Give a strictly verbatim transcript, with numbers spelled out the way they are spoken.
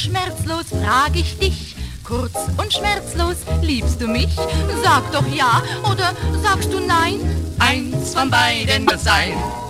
schmerzlos frag ich dich, kurz und schmerzlos, liebst du mich? Sag doch ja oder sagst du nein? Eins von beiden wird sein.